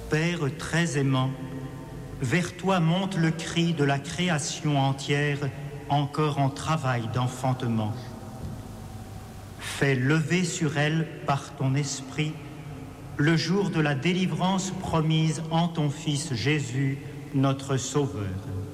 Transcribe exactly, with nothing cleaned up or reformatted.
Père très aimant, vers toi monte le cri de la création entière, encore en travail d'enfantement. Fais lever sur elle, par ton esprit, le jour de la délivrance promise en ton Fils Jésus, notre Sauveur.